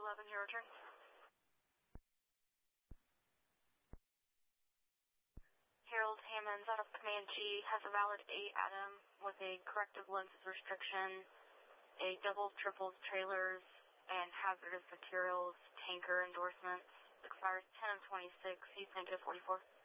11, your return. Harold Hammonds out of Comanche has a valid 8 Atom with a corrective lenses restriction, a double, triples, trailers, and hazardous materials tanker endorsements. Expires 10 of 26. He's negative 44.